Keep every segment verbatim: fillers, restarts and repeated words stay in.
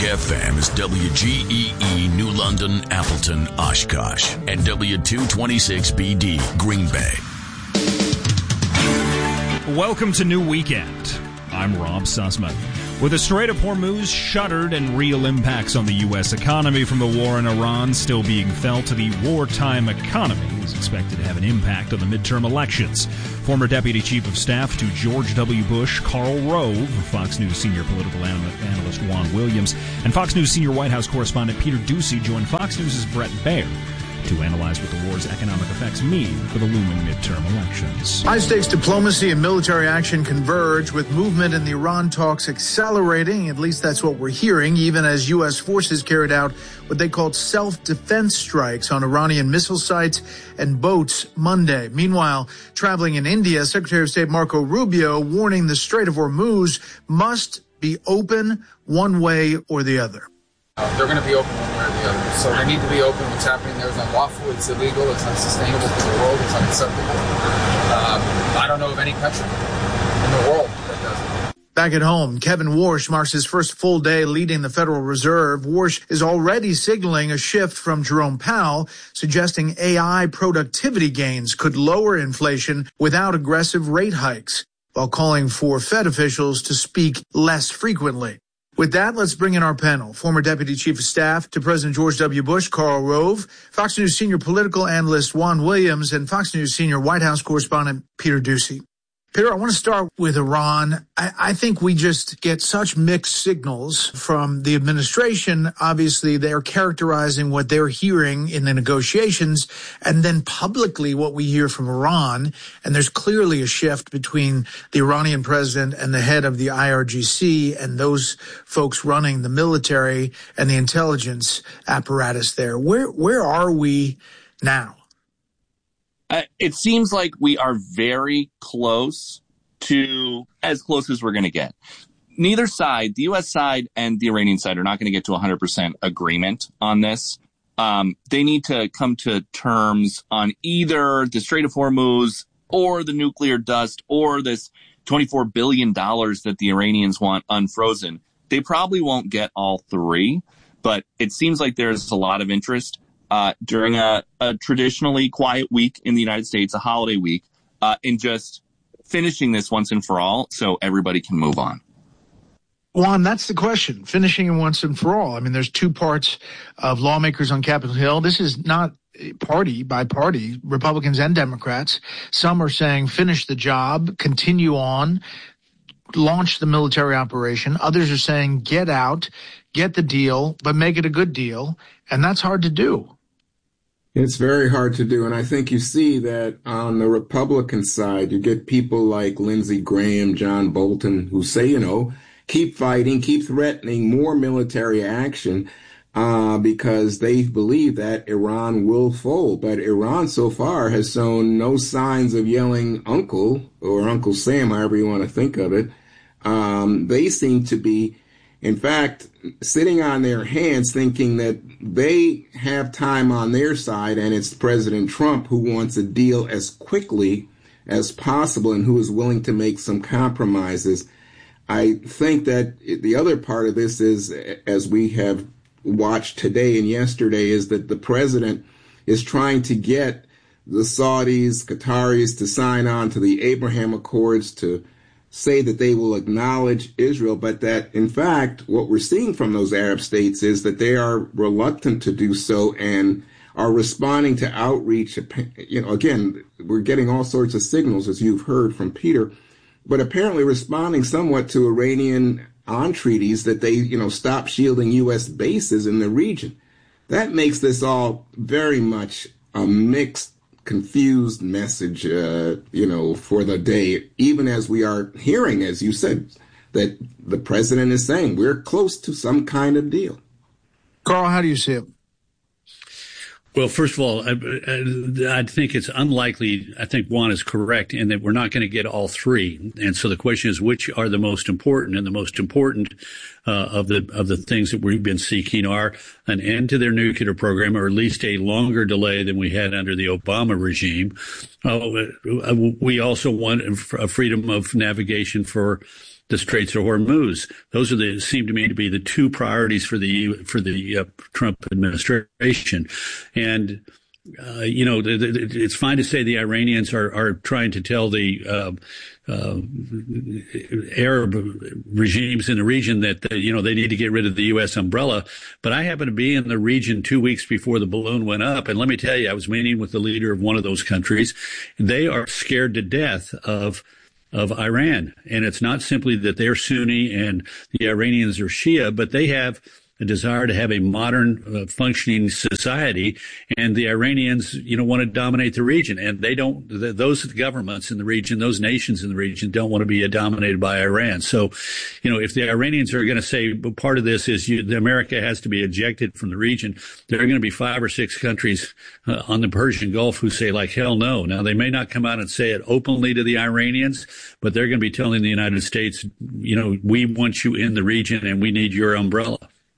F M is W G E E New London, Appleton, Oshkosh, and W two twenty-six B D Green Bay. Welcome to New Weekend. I'm Rob Sussman. With the Strait of Hormuz shuttered and real impacts on the U S economy from the war in Iran still being felt, the wartime economy is expected to have an impact on the midterm elections. Former Deputy Chief of Staff to George W. Bush, Karl Rove, Fox News senior political analyst Juan Williams, and Fox News senior White House correspondent Peter Doocy joined Fox News' Brett Baer to analyze what the war's economic effects mean for the looming midterm elections. High-stakes diplomacy and military action converge, with movement in the Iran talks accelerating. At least that's what we're hearing, even as U S forces carried out what they called self-defense strikes on Iranian missile sites and boats Monday. Meanwhile, traveling in India, Secretary of State Marco Rubio warning the Strait of Hormuz must be open one way or the other. Uh, they're going to be open one way or the other. So they need to be open. What's happening there is unlawful, it's illegal, it's unsustainable for the world, it's unacceptable. Um, I don't know of any country in the world that does it. Back at home, Kevin Warsh marks his first full day leading the Federal Reserve. Warsh is already signaling a shift from Jerome Powell, suggesting A I productivity gains could lower inflation without aggressive rate hikes, while calling for Fed officials to speak less frequently. With that, let's bring in our panel. Former Deputy Chief of Staff to President George W. Bush, Karl Rove, Fox News senior political analyst Juan Williams, and Fox News senior White House correspondent Peter Doocy. Peter, I want to start with Iran. I, I think we just get such mixed signals from the administration. Obviously, they're characterizing what they're hearing in the negotiations, and then publicly what we hear from Iran. And there's clearly a shift between the Iranian president and the head of the I R G C and those folks running the military and the intelligence apparatus there. Where, where are we now? Uh, it seems like we are very close to as close as we're going to get. Neither side, the U S side and the Iranian side, are not going to get to one hundred percent agreement on this. Um, they need to come to terms on either the Strait of Hormuz or the nuclear dust or this twenty-four billion dollars that the Iranians want unfrozen. They probably won't get all three, but it seems like there's a lot of interest. Uh, during a, a traditionally quiet week in the United States, a holiday week, uh, in just finishing this once and for all so everybody can move on. Juan, that's the question, finishing it once and for all. I mean, there's two parts of lawmakers on Capitol Hill. This is not party by party, Republicans and Democrats. Some are saying finish the job, continue on, launch the military operation. Others are saying get out, get the deal, but make it a good deal. And that's hard to do. It's very hard to do. And I think you see that on the Republican side, you get people like Lindsey Graham, John Bolton, who say, you know, keep fighting, keep threatening more military action uh, because they believe that Iran will fold. But Iran so far has shown no signs of yelling uncle or Uncle Sam, however you want to think of it. Um, they seem to be, in fact, sitting on their hands thinking that they have time on their side, and it's President Trump who wants a deal as quickly as possible and who is willing to make some compromises. I think that the other part of this is, as we have watched today and yesterday, is that the president is trying to get the Saudis, Qataris to sign on to the Abraham Accords, to say that they will acknowledge Israel, but that, in fact, what we're seeing from those Arab states is that they are reluctant to do so and are responding to outreach. You know, again, we're getting all sorts of signals, as you've heard from Peter, but apparently responding somewhat to Iranian entreaties that they, you know, stop shielding U S bases in the region. That makes this all very much a mixed, confused message, uh, you know, for the day, even as we are hearing, as you said, that the president is saying we're close to some kind of deal. Karl, how do you see it? Well, first of all, I, I think it's unlikely. I think Juan is correct in that we're not going to get all three. And so the question is, which are the most important? And the most important uh, of the of the things that we've been seeking are an end to their nuclear program, or at least a longer delay than we had under the Obama regime. Uh, we also want a freedom of navigation for the Straits of Hormuz. Those are the seem to me to be the two priorities for the for the uh, Trump administration, and. Uh, you know, the, the, it's fine to say the Iranians are, are trying to tell the uh, uh, Arab regimes in the region that, uh, you know, they need to get rid of the U S umbrella. But I happened to be in the region two weeks before the balloon went up. And let me tell you, I was meeting with the leader of one of those countries. They are scared to death of of Iran. And it's not simply that they're Sunni and the Iranians are Shia, but they have a desire to have a modern, uh, functioning society, and the Iranians, you know, want to dominate the region, and they don't. The, those governments in the region, those nations in the region, don't want to be dominated by Iran. So, you know, if the Iranians are going to say well, part of this is you, America has to be ejected from the region, there are going to be five or six countries uh, on the Persian Gulf who say like hell no. Now they may not come out and say it openly to the Iranians, but they're going to be telling the United States, you know, we want you in the region and we need your umbrella.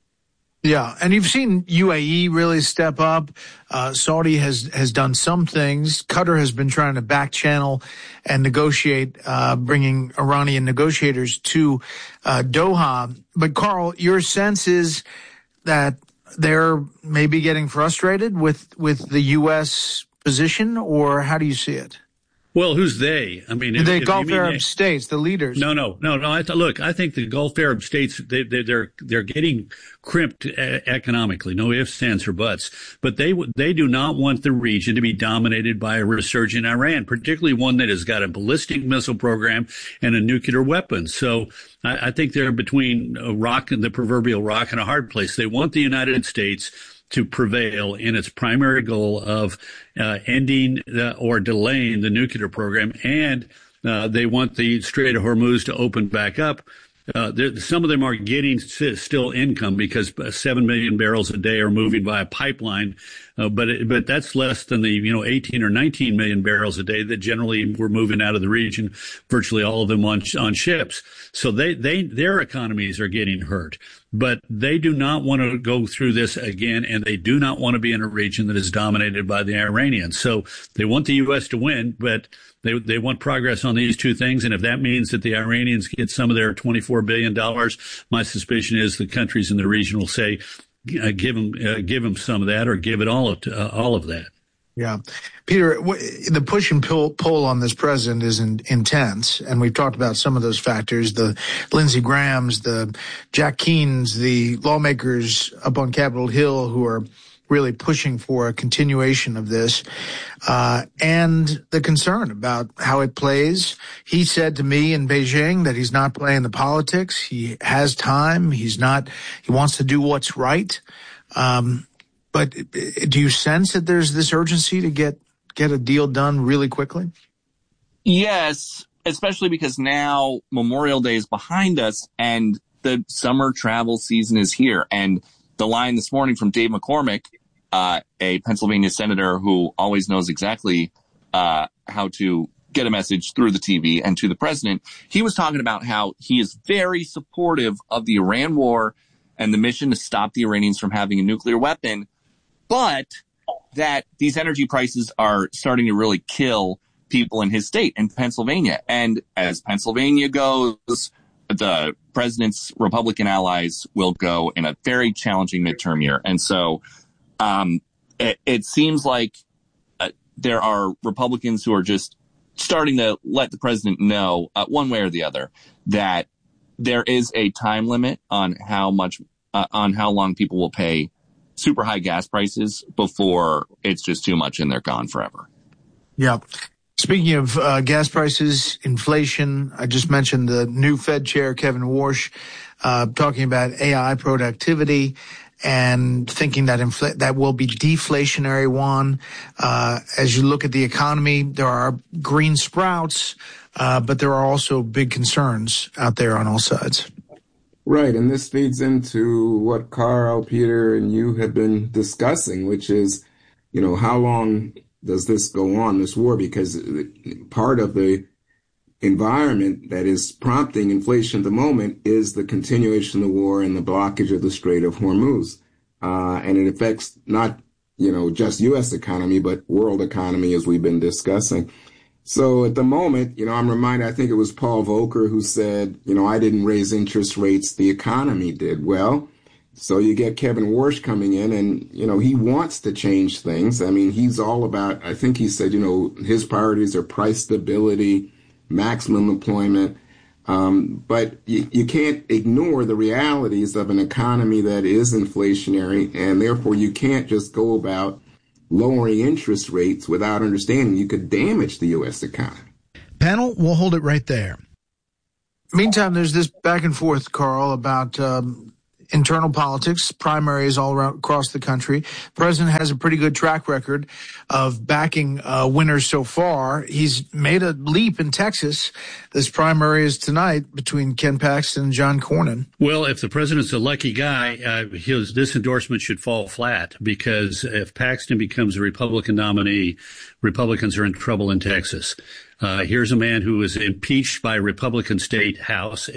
Yeah, and you've seen U A E really step up. Uh, Saudi has has done some things. Qatar has been trying to back channel and negotiate, uh, bringing Iranian negotiators to uh, Doha. But Carl, your sense is that they're maybe getting frustrated with with the U S position, or how do you see it? Well, who's they? I mean, the if, Gulf if Arab they, states, the leaders. No, no, no, no. I th- look, I think the Gulf Arab states they, they, they're they're getting crimped economically. No ifs, ands, or buts. But they they do not want the region to be dominated by a resurgent Iran, particularly one that has got a ballistic missile program and a nuclear weapon. So I, I think they're between a rock and the proverbial rock and a hard place. They want the United States to prevail in its primary goal of uh, ending uh, or delaying the nuclear program, and uh, they want the Strait of Hormuz to open back up. Uh, some of them are getting s- still income because seven million barrels a day are moving via pipeline, uh, but it, but that's less than the you know eighteen or nineteen million barrels a day that generally were moving out of the region. Virtually all of them on on ships. So they they their economies are getting hurt, but they do not want to go through this again, and they do not want to be in a region that is dominated by the Iranians. So they want the U S to win, but They they want progress on these two things, and if that means that the Iranians get some of their twenty-four billion dollars, my suspicion is the countries in the region will say, uh, give them uh, give them some of that, or give it all of uh, all of that. Yeah, Peter, the push and pull, pull on this president is in, intense, and we've talked about some of those factors: the Lindsey Grahams, the Jack Keanes, the lawmakers up on Capitol Hill who are really pushing for a continuation of this, uh, and the concern about how it plays. He said to me in Beijing that he's not playing the politics. He has time. He's not, he wants to do what's right. Um, but do you sense that there's this urgency to get, get a deal done really quickly? Yes, especially because now Memorial Day is behind us and the summer travel season is here. And the line this morning from Dave McCormick, uh, a Pennsylvania senator who always knows exactly uh, how to get a message through the T V and to the president, he was talking about how he is very supportive of the Iran war and the mission to stop the Iranians from having a nuclear weapon, but that these energy prices are starting to really kill people in his state, in Pennsylvania. And as Pennsylvania goes, the president's Republican allies will go in a very challenging midterm year. And so um, it, it seems like uh, there are Republicans who are just starting to let the president know uh, one way or the other that there is a time limit on how much, uh, on how long people will pay super high gas prices before it's just too much and they're gone forever. Yeah. Speaking of uh, gas prices, inflation, I just mentioned the new Fed chair, Kevin Warsh, uh, talking about A I productivity and thinking that infl- that will be deflationary, Juan. Uh, as you look at the economy, there are green sprouts, uh, but there are also big concerns out there on all sides. Right, and this feeds into what Carl, Peter, and you have been discussing, which is, you know, how long does this go on, this war? Because part of the environment that is prompting inflation at the moment is the continuation of the war and the blockage of the Strait of Hormuz. Uh, and it affects not, you know, just U S economy, but world economy, as we've been discussing. So at the moment, you know, I'm reminded, I think it was Paul Volcker who said, you know, I didn't raise interest rates, the economy did. Well, so you get Kevin Warsh coming in and, you know, he wants to change things. I mean, he's all about, I think he said, you know, his priorities are price stability, maximum employment. Um, but you, you can't ignore the realities of an economy that is inflationary, and therefore you can't just go about lowering interest rates without understanding you could damage the U S economy. Panel, we'll hold it right there. Meantime, there's this back and forth, Carl, about um, internal politics, primaries all around across the country. The president has a pretty good track record of backing uh, winners so far. He's made a leap in Texas. This primary is tonight between Ken Paxton and John Cornyn. Well, if the president's a lucky guy, uh, his, this endorsement should fall flat, because if Paxton becomes a Republican nominee, Republicans are in trouble in Texas. Uh, here's a man who was impeached by a Republican state house,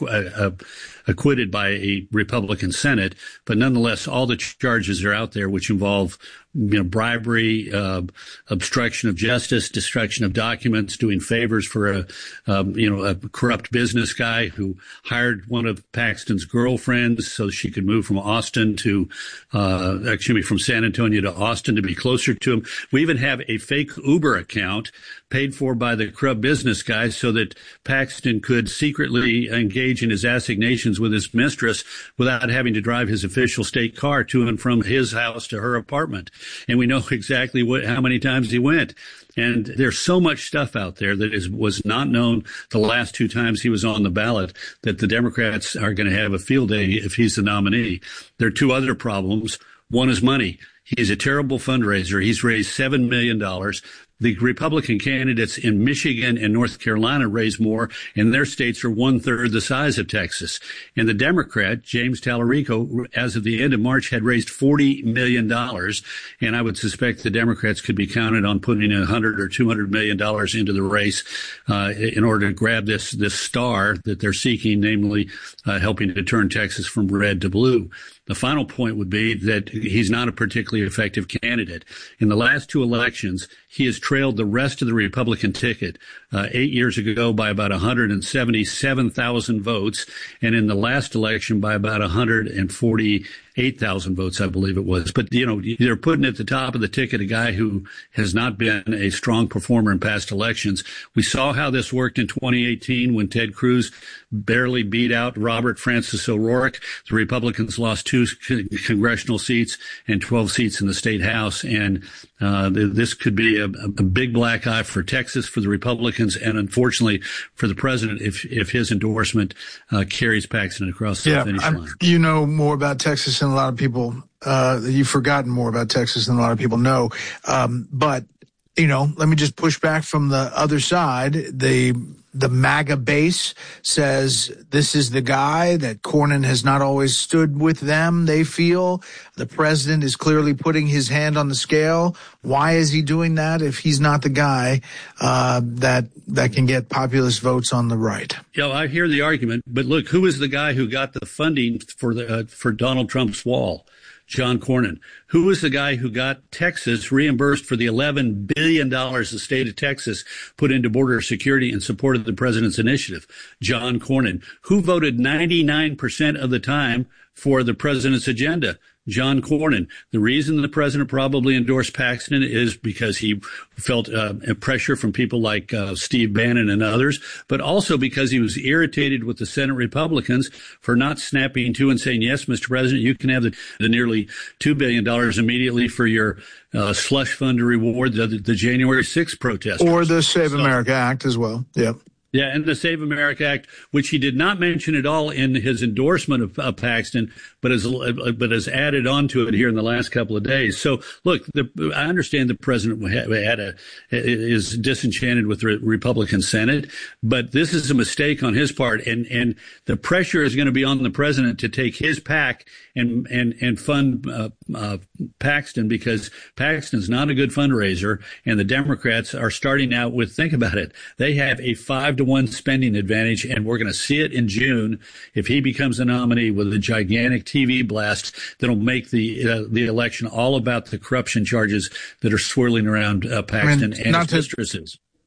acquitted by a Republican Senate, but nonetheless, all the charges are out there, which involve, you know, bribery, uh, obstruction of justice, destruction of documents, doing favors for a, um, you know, a corrupt business guy who hired one of Paxton's girlfriends so she could move from Austin to, uh, excuse me, from San Antonio to Austin to be closer to him. We even have a fake Uber account paid for by the corrupt business guy so that Paxton could secretly engage in his assignations with his mistress without having to drive his official state car to and from his house to her apartment. And we know exactly what, how many times he went. And there's so much stuff out there that is, was not known the last two times he was on the ballot that the Democrats are going to have a field day if he's the nominee. There are two other problems. One is money. He's a terrible fundraiser. He's raised seven million dollars. The Republican candidates in Michigan and North Carolina raise more, and their states are one-third the size of Texas. And the Democrat, James Tallarico, as of the end of March, had raised forty million dollars, and I would suspect the Democrats could be counted on putting one hundred or two hundred million dollars into the race uh, in order to grab this this star that they're seeking, namely uh, helping to turn Texas from red to blue. The final point would be that he's not a particularly effective candidate. In the last two elections, he has trailed the rest of the Republican ticket uh, eight years ago by about one hundred seventy-seven thousand votes, and in the last election by about one hundred forty-eight thousand votes, I believe it was. But, you know, they're putting at the top of the ticket a guy who has not been a strong performer in past elections. We saw how this worked in twenty eighteen when Ted Cruz barely beat out Robert Francis O'Rourke. The Republicans lost two congressional seats and twelve seats in the state house. And uh, this could be a, a big black eye for Texas, for the Republicans, and unfortunately for the president if if his endorsement uh, carries Paxton across the yeah, finish I'm, line. You know more about Texas than a lot of people. Uh, you've forgotten more about Texas than a lot of people know. Um, but, you know, let me just push back from the other side. The The MAGA base says this is the guy, that Cornyn has not always stood with them, they feel. The president is clearly putting his hand on the scale. Why is he doing that if he's not the guy uh, that that can get populist votes on the right? Yeah, you know, I hear the argument, but look, who is the guy who got the funding for the uh, for Donald Trump's wall? John Cornyn. Who was the guy who got Texas reimbursed for the eleven billion dollars the state of Texas put into border security and supported the president's initiative? John Cornyn. Who voted ninety-nine percent of the time for the president's agenda? John Cornyn. The reason the president probably endorsed Paxton is because he felt uh, pressure from people like uh, Steve Bannon and others, but also because he was irritated with the Senate Republicans for not snapping to and saying, yes, Mister President, you can have the, the nearly two billion dollars immediately for your uh, slush fund to reward the, the January sixth protesters. Or the Save so, America Act as well. Yep. Yeah, and the Save America Act, which he did not mention at all in his endorsement of, of Paxton, but has but has added on to it here in the last couple of days. So, look, the, I understand the president had a is disenchanted with the Republican Senate, but this is a mistake on his part, and and the pressure is going to be on the president to take his PAC and and and fund uh, uh, Paxton, because Paxton's not a good fundraiser, and the Democrats are starting out with, think about it, they have a five to one spending advantage, and we're going to see it in June if he becomes a nominee with a gigantic T V blast that'll make the uh, the election all about the corruption charges that are swirling around uh, Paxton I mean, and his to, mistresses.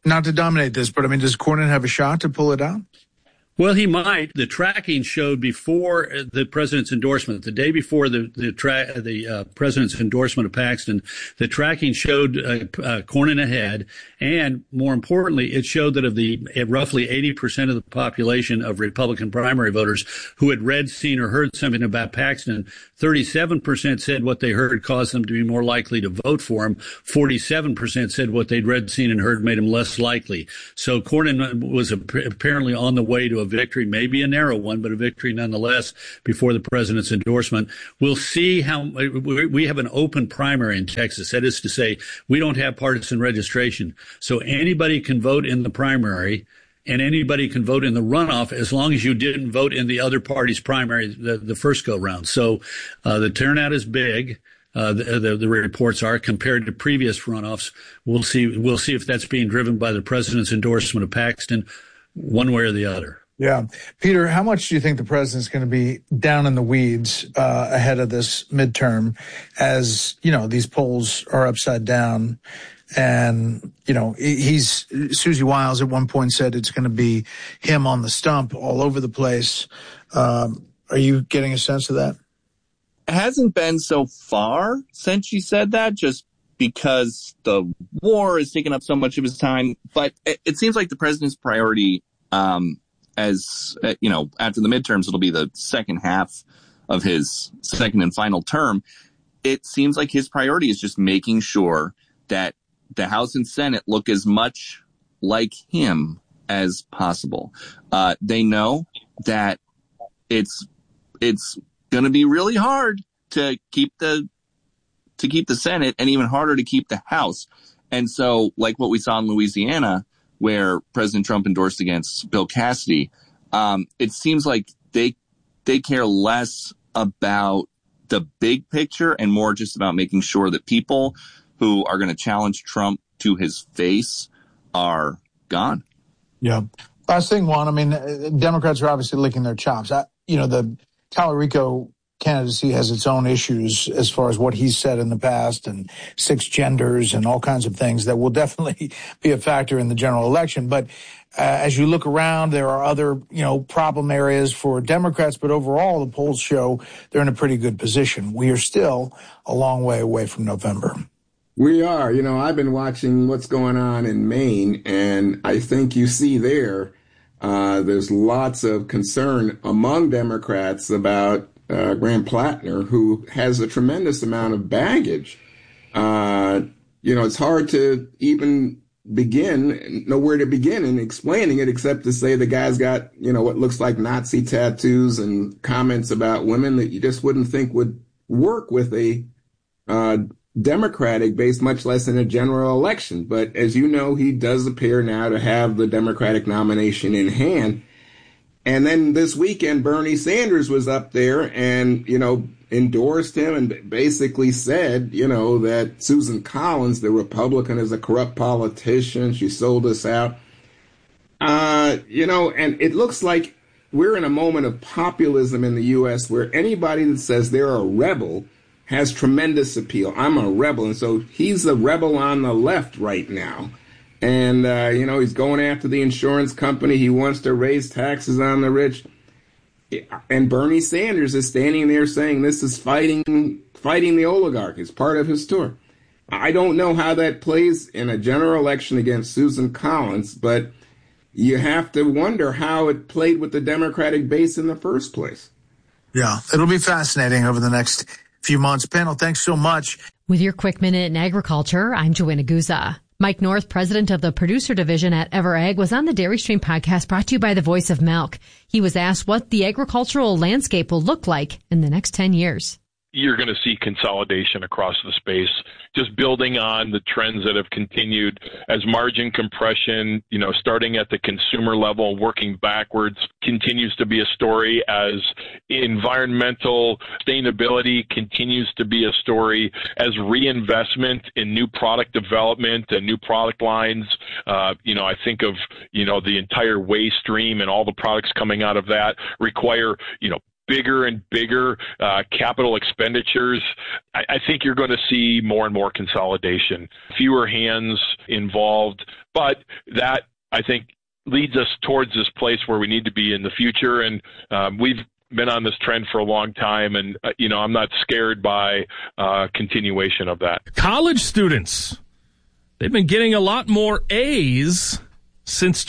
Not to dominate this, but I mean, does Cornyn have a shot to pull it out? Well, he might. The tracking showed before the president's endorsement, the day before the the, tra- the uh, president's endorsement of Paxton, the tracking showed uh, uh, Cornyn ahead, and more importantly, it showed that of the uh, roughly eighty percent of the population of Republican primary voters who had read, seen, or heard something about Paxton, thirty-seven percent said what they heard caused them to be more likely to vote for him. forty-seven percent said what they'd read, seen, and heard made him less likely. So Cornyn was apparently on the way to a victory, maybe a narrow one, but a victory nonetheless before the president's endorsement. We'll see how we have an open primary in Texas. That is to say, we don't have partisan registration. So anybody can vote in the primary and anybody can vote in the runoff as long as you didn't vote in the other party's primary the, the first go round. So uh, the turnout is big. Uh, the, the, the reports are compared to previous runoffs. We'll see. We'll see if that's being driven by the president's endorsement of Paxton, one way or the other. Yeah. Peter, how much do you think the president's going to be down in the weeds uh, ahead of this midterm as, you know, these polls are upside down? And, you know, he's Susie Wiles at one point said it's going to be him on the stump all over the place. Um, are you getting a sense of that? It hasn't been so far since she said that, just because the war has taken up so much of his time. But it, it seems like the president's priority, um, as uh, you know, after the midterms, it'll be the second half of his second and final term. It seems like his priority is just making sure that the House and Senate look as much like him as possible. Uh, they know that it's it's going to be really hard to keep the to keep the Senate, and even harder to keep the House. And so, like what we saw in Louisiana, where President Trump endorsed against Bill Cassidy, um, it seems like they they care less about the big picture and more just about making sure that people who are going to challenge Trump to his face are gone. Yeah. Last thing, Juan, I mean, Democrats are obviously licking their chops. I, you know, the Talarico candidacy has its own issues as far as what he's said in the past and six genders and all kinds of things that will definitely be a factor in the general election. But uh, as you look around, there are other, you know, problem areas for Democrats. But overall, the polls show they're in a pretty good position. We are still a long way away from November. We are. You know, I've been watching what's going on in Maine, and I think you see there, uh, there's lots of concern among Democrats about Uh, Graham Plattner, who has a tremendous amount of baggage. Uh, you know, it's hard to even begin, know where to begin in explaining it, except to say the guy's got, you know, what looks like Nazi tattoos and comments about women that you just wouldn't think would work with a uh, Democratic base, much less in a general election. But as you know, he does appear now to have the Democratic nomination in hand. And then this weekend, Bernie Sanders was up there and, you know, endorsed him and basically said, you know, that Susan Collins, the Republican, is a corrupt politician. She sold us out. Uh, you know, and it looks like we're in a moment of populism in the U S where anybody that says they're a rebel has tremendous appeal. I'm a rebel. And so he's a rebel on the left right now. And, uh, you know, he's going after the insurance company. He wants to raise taxes on the rich. And Bernie Sanders is standing there saying this is fighting fighting the oligarch. It's part of his tour. I don't know how that plays in a general election against Susan Collins, but you have to wonder how it played with the Democratic base in the first place. Yeah, it'll be fascinating over the next few months. Panel, thanks so much. With your quick minute in agriculture, I'm Joanna Guza. Mike North, president of the producer division at EverAg, was on the Dairy Stream podcast brought to you by the Voice of Milk. He was asked what the agricultural landscape will look like in the next ten years. You're going to see consolidation across the space, just building on the trends that have continued as margin compression, you know, starting at the consumer level, working backwards, continues to be a story, as environmental sustainability continues to be a story, as reinvestment in new product development and new product lines. Uh, you know, I think of, you know, the entire waste stream and all the products coming out of that require, you know, bigger and bigger uh, capital expenditures, I, I think you're going to see more and more consolidation, fewer hands involved. But that, I think, leads us towards this place where we need to be in the future. And um, we've been on this trend for a long time. And, uh, you know, I'm not scared by uh, continuation of that. College students, they've been getting a lot more A's since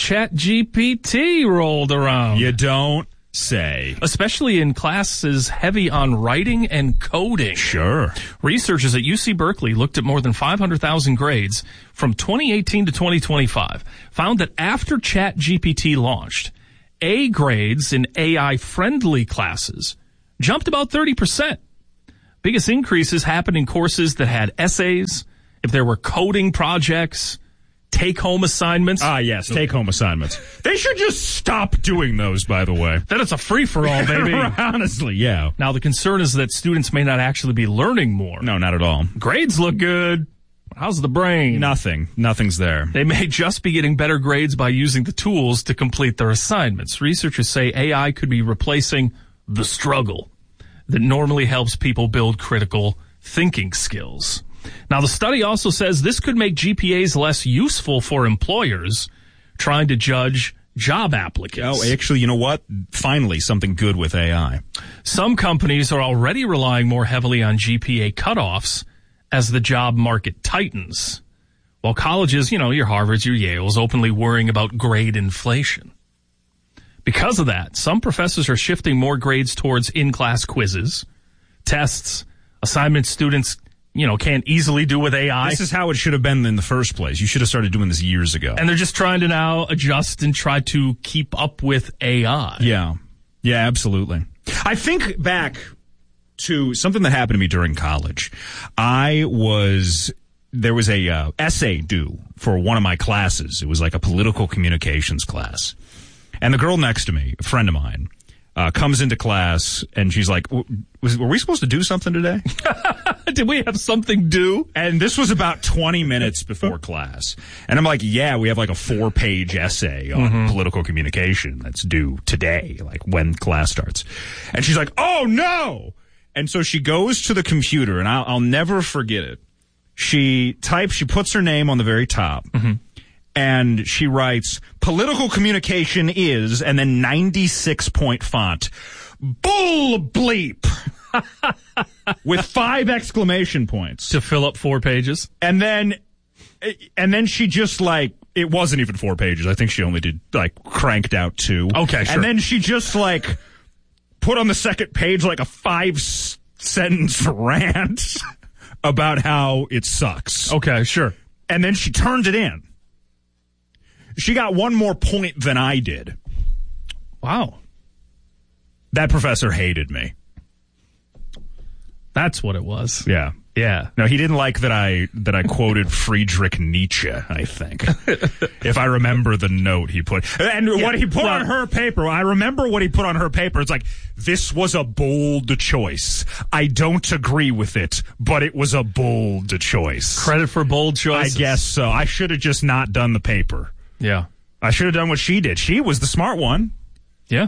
ChatGPT rolled around. You don't say. Especially in classes heavy on writing and coding. Sure. Researchers at U C Berkeley looked at more than five hundred thousand grades from twenty eighteen to twenty twenty-five, found that after ChatGPT launched, A grades in A I-friendly classes jumped about thirty percent. Biggest increases happened in courses that had essays, if there were coding projects, take-home assignments. Ah, yes, take-home assignments. They should just stop doing those, by the way. Then it's a free-for-all, baby. Honestly, yeah. Now, the concern is that students may not actually be learning more. No, not at all. Grades look good. How's the brain? Nothing. Nothing's there. They may just be getting better grades by using the tools to complete their assignments. Researchers say A I could be replacing the struggle that normally helps people build critical thinking skills. Now, the study also says this could make G P As less useful for employers trying to judge job applicants. Oh, actually, you know what? Finally, something good with A I. Some companies are already relying more heavily on G P A cutoffs as the job market tightens, while colleges, you know, your Harvards, your Yales, openly worrying about grade inflation. Because of that, some professors are shifting more grades towards in-class quizzes, tests, assignments students you know, can't easily do with A I. This is how it should have been in the first place. You should have started doing this years ago. And they're just trying to now adjust and try to keep up with A I. Yeah. Yeah, absolutely. I think back to something that happened to me during college. I was, there was a uh, essay due for one of my classes. It was like a political communications class. And the girl next to me, a friend of mine, Uh, comes into class and she's like, was, were we supposed to do something today? Did we have something due? And this was about twenty minutes before class. And I'm like, yeah, we have like a four page essay on mm-hmm. political communication that's due today, like when class starts. And she's like, oh no. And so she goes to the computer and I'll, I'll never forget it. She types, she puts her name on the very top. Mm-hmm. And she writes, political communication is, and then ninety-six point font, bull bleep, with five exclamation points. To fill up four pages. And then, and then she just like, it wasn't even four pages. I think she only did, like, cranked out two. Okay, sure. And then she just like, put on the second page like a five sentence rant about how it sucks. Okay, sure. And then she turned it in. She got one more point than I did. Wow. That professor hated me. That's what it was. Yeah. Yeah. No, he didn't like that I that I quoted Friedrich Nietzsche, I think. If I remember the note he put. And yeah, what he put well, on her paper, I remember what he put on her paper. It's like, this was a bold choice. I don't agree with it, but it was a bold choice. Credit for bold choices. I guess so. I should have just not done the paper. Yeah. I should have done what she did. She was the smart one. Yeah.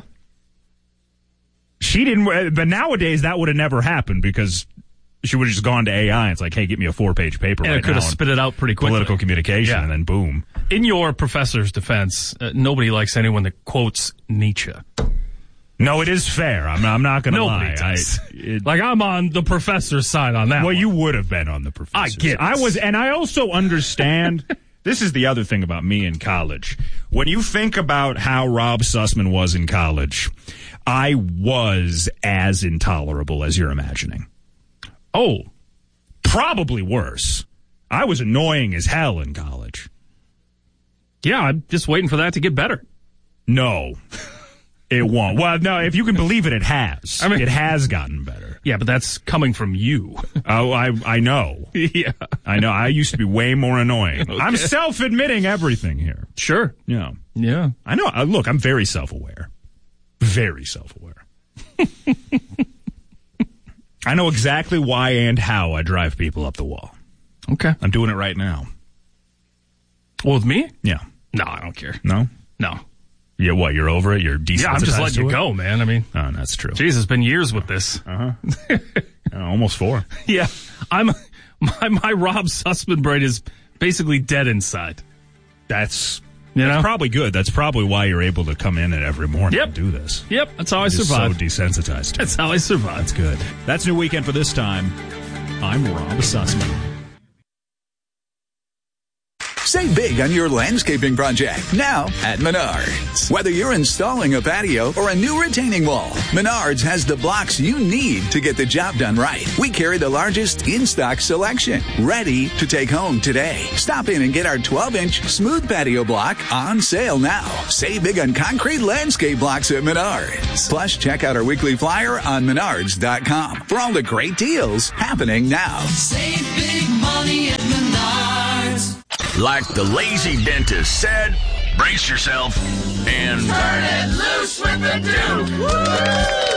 She didn't, but nowadays that would have never happened because she would have just gone to A I. It's like, hey, get me a four-page paper and right it could now have spit it out pretty quickly. Political communication, yeah. And then boom. In your professor's defense, uh, nobody likes anyone that quotes Nietzsche. No, it is fair. I'm, I'm not going to lie. I, it, like, I'm on the professor's side on that Well, one. You would have been on the professor's I get it. I was, and I also understand... This is the other thing about me in college. When you think about how Rob Sussman was in college, I was as intolerable as you're imagining. Oh, probably worse. I was annoying as hell in college. Yeah, I'm just waiting for that to get better. No, it won't. Well, no, if you can believe it, it has. I mean, it has gotten better. Yeah, but that's coming from you. Oh, I I know. Yeah. I know. I used to be way more annoying. Okay. I'm self-admitting everything here. Sure. Yeah. Yeah. I know. Uh, look, I'm very self-aware. Very self-aware. I know exactly why and how I drive people up the wall. Okay. I'm doing it right now. Well, with me? Yeah. No, I don't care. No? No. Yeah, what? You're over it? You're desensitized Yeah, I'm just letting to you it? go, man. I mean, oh, that's true. Jeez, it's been years with this. Uh huh. uh, almost four. Yeah, I'm. My my Rob Sussman brain is basically dead inside. That's you that's know probably good. That's probably why you're able to come in it every morning yep. and do this. Yep, that's how I Just survive. So desensitized. That's how I survive. That's good. That's New Weekend for this time. I'm Rob Sussman. Save big on your landscaping project now at Menards. Whether you're installing a patio or a new retaining wall, Menards has the blocks you need to get the job done right. We carry the largest in-stock selection, ready to take home today. Stop in and get our twelve-inch smooth patio block on sale now. Save big on concrete landscape blocks at Menards. Plus, check out our weekly flyer on menards dot com for all the great deals happening now. Save big money at Menards. Like the lazy dentist said, brace yourself and turn it loose with the Duke. Woo!